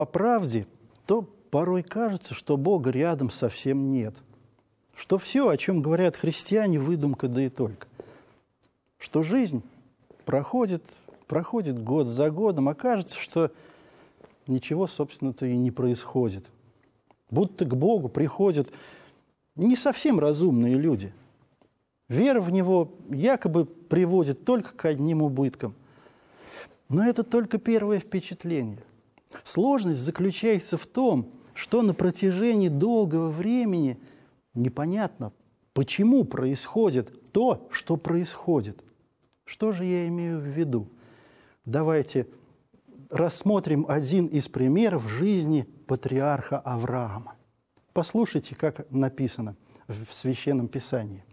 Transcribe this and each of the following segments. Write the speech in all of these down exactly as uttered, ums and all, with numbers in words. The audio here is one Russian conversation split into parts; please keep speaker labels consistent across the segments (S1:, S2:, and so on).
S1: по правде, то порой кажется, что Бога рядом совсем нет. Что все, о чем говорят христиане, выдумка, да и только. Что жизнь проходит, проходит год за годом, а кажется, что ничего, собственно-то, и не происходит. Будто к Богу приходят не совсем разумные люди. Вера в Него якобы приводит только к одним убыткам. Но это только первое впечатление. Сложность заключается в том, что на протяжении долгого времени непонятно, почему происходит то, что происходит. Что же я имею в виду? Давайте рассмотрим один из примеров жизни патриарха Авраама. Послушайте, как написано в Священном Писании.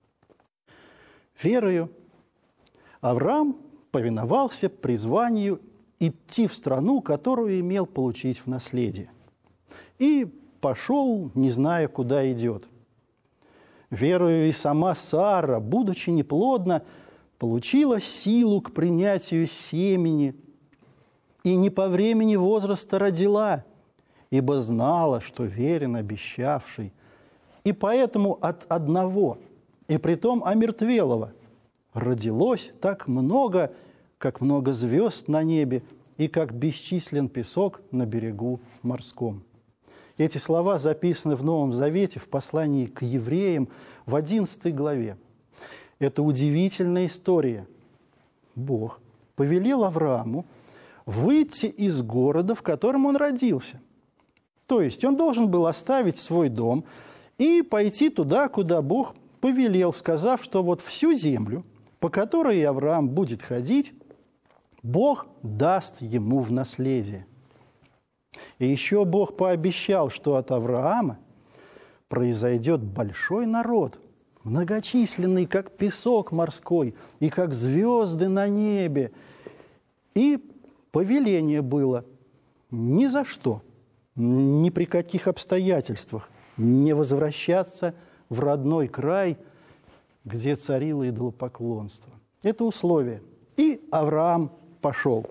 S1: «Верою Авраам повиновался призванию идти в страну, которую имел получить в наследие, и пошел, не зная, куда идет. Верою и сама Сара, будучи неплодна, получила силу к принятию семени, и не по времени возраста родила, ибо знала, что верен обещавший, и поэтому от одного, и притом омертвелого, родилось так много, как много звезд на небе, и как бесчислен песок на берегу морском». Эти слова записаны в Новом Завете в послании к евреям в одиннадцатой главе. Это удивительная история. Бог повелел Аврааму выйти из города, в котором он родился. То есть он должен был оставить свой дом и пойти туда, куда Бог повелел, сказав, что вот всю землю, по которой Авраам будет ходить, Бог даст ему в наследие. И еще Бог пообещал, что от Авраама произойдет большой народ, многочисленный, как песок морской, и как звезды на небе. И повеление было ни за что, ни при каких обстоятельствах не возвращаться в родной край, где царило идолопоклонство. Это условие. И Авраам пошел.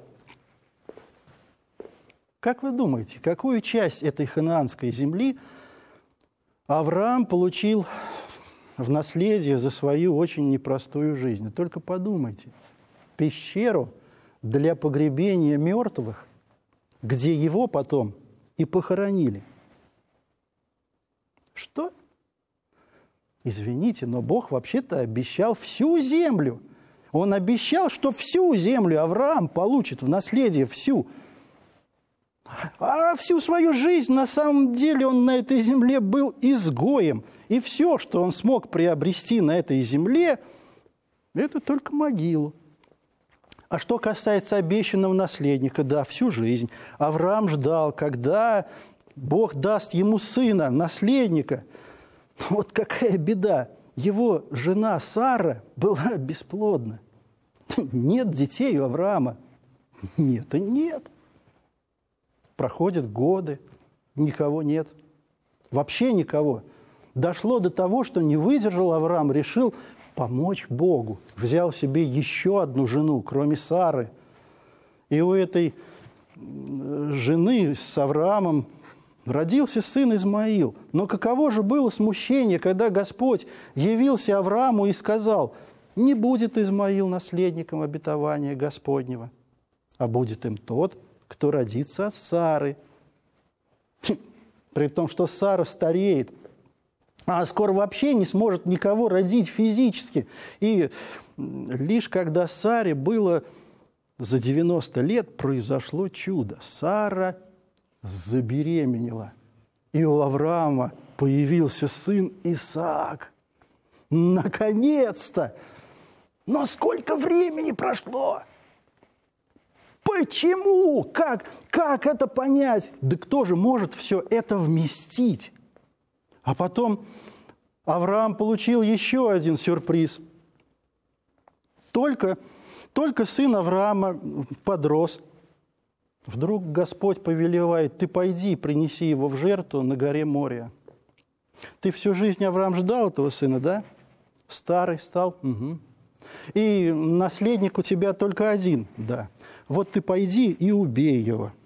S1: Как вы думаете, какую часть этой ханаанской земли Авраам получил в наследие за свою очень непростую жизнь? Только подумайте. Пещеру для погребения мертвых, где его потом и похоронили. Что? Извините, но Бог вообще-то обещал всю землю. Он обещал, что всю землю Авраам получит в наследие, всю. А всю свою жизнь на самом деле он на этой земле был изгоем. И все, что он смог приобрести на этой земле, это только могилу. А что касается обещанного наследника, да, всю жизнь Авраам ждал, когда Бог даст ему сына, наследника. Вот какая беда. Его жена Сара была бесплодна. Нет детей у Авраама. Нет и нет. Проходят годы, никого нет. Вообще никого. Дошло до того, что не выдержал Авраам, решил помочь Богу. Взял себе еще одну жену, кроме Сары. И у этой жены с Авраамом родился сын Измаил. Но каково же было смущение, когда Господь явился Аврааму и сказал: не будет Измаил наследником обетования Господнего, а будет им тот, кто родится от Сары. При том, что Сара стареет, а скоро вообще не сможет никого родить физически. И лишь когда Саре было за девяносто лет, произошло чудо. Сара забеременела. И у Авраама появился сын Исаак. Наконец-то! Но сколько времени прошло? Почему? Как? Как это понять? Да кто же может все это вместить? А потом Авраам получил еще один сюрприз. Только, только сын Авраама подрос. Вдруг Господь повелевает: ты пойди, принеси его в жертву на горе Мория. Ты всю жизнь, Авраам, ждал этого сына, да? Старый стал? Угу. И наследник у тебя только один, да. Вот ты пойди и убей его.